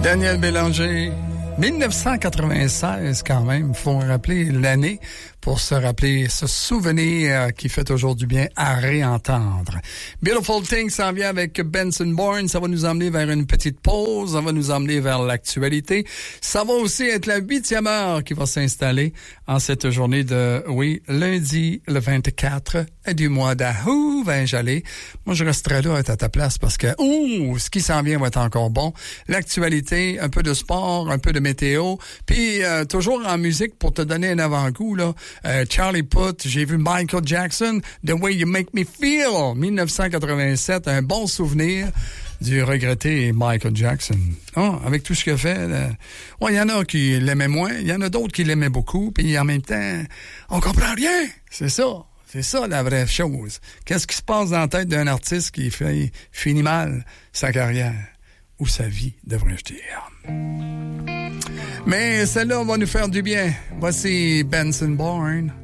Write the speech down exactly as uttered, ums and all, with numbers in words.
Daniel Bélanger, dix-neuf cent quatre-vingt-seize quand même, faut rappeler l'année pour se rappeler ce souvenir qui fait toujours du bien à réentendre. Beautiful Things s'en vient avec Benson Bourne, ça va nous emmener vers une petite pause, ça va nous emmener vers l'actualité. Ça va aussi être la huitième heure qui va s'installer en cette journée de, oui, lundi le vingt-quatre du mois d'août, ben j'allais. Moi, je resterai là à ta place parce que, ouh, ce qui s'en vient va être encore bon. L'actualité, un peu de sport, un peu de météo, puis euh, toujours en musique pour te donner un avant-goût, là. Euh, Charlie Puth, j'ai vu Michael Jackson, The Way You Make Me Feel, dix-neuf cent quatre-vingt-sept, un bon souvenir du regretté Michael Jackson. Oh, avec tout ce qu'il a fait, il ouais, y en a qui l'aimaient moins, il y en a d'autres qui l'aimaient beaucoup, puis en même temps, on comprend rien, c'est ça. C'est ça la vraie chose. Qu'est-ce qui se passe dans la tête d'un artiste qui fait, finit mal sa carrière ou sa vie, devrais-je dire. Mais celle-là va nous faire du bien. Voici Benson Bourne.